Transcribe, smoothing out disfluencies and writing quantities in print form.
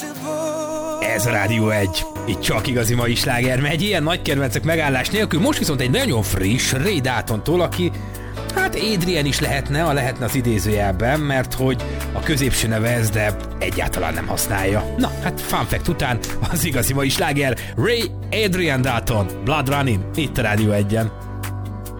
Ez a Rádió 1. Itt csak igazi mai sláger megy, ilyen nagy kedvencek megállás nélkül. Most viszont egy nagyon friss Ray Daltontól, aki hát Adrian is lehetne az idézőjelben, mert hogy a középső neve ez, de egyáltalán nem használja. Na, hát fun fact után az igazi mai sláger Ray Adrian Dalton, Blood Running, itt a Rádió 1-en.